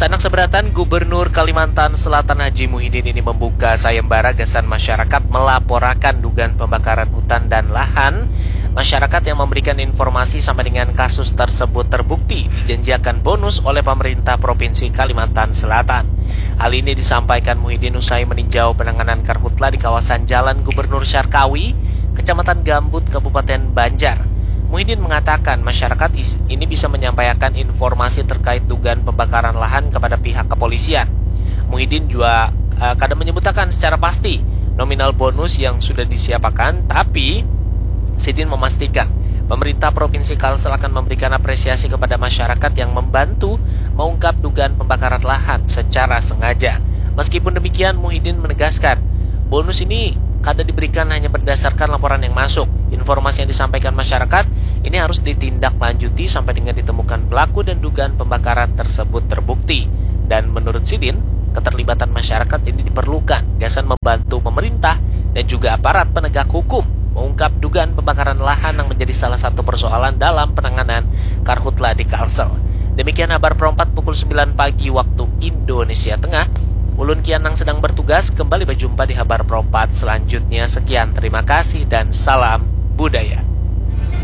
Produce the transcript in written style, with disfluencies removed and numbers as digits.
Sanak seberatan Gubernur Kalimantan Selatan Haji Muhyiddin ini membuka sayembara gagasan masyarakat melaporkan dugaan pembakaran hutan dan lahan. Masyarakat yang memberikan informasi sampai dengan kasus tersebut terbukti dijanjikan bonus oleh pemerintah Provinsi Kalimantan Selatan. Hal ini disampaikan Muhyiddin usai meninjau penanganan karhutla di kawasan Jalan Gubernur Syarkawi, Kecamatan Gambut, Kabupaten Banjar. Muhyiddin mengatakan masyarakat ini bisa menyampaikan informasi terkait dugaan pembakaran lahan kepada pihak kepolisian. Muhyiddin juga kadang menyebutkan secara pasti nominal bonus yang sudah disiapkan, tapi Sidin memastikan pemerintah Provinsi Kalsel akan memberikan apresiasi kepada masyarakat yang membantu mengungkap dugaan pembakaran lahan secara sengaja. Meskipun demikian, Muhyiddin menegaskan bonus ini kadang diberikan hanya berdasarkan laporan yang masuk. Informasi yang disampaikan masyarakat ini harus ditindaklanjuti sampai dengan ditemukan pelaku dan dugaan pembakaran tersebut terbukti. Dan menurut Sidin, keterlibatan masyarakat ini diperlukan gagasan membantu pemerintah dan juga aparat penegak hukum mengungkap dugaan pembakaran lahan yang menjadi salah satu persoalan dalam penanganan karhutla di Kalsel. Demikian kabar Pro4 pukul 9 pagi waktu Indonesia Tengah. Ulun Kianang sedang bertugas, kembali berjumpa di kabar Pro4 selanjutnya. Sekian, terima kasih dan salam budaya.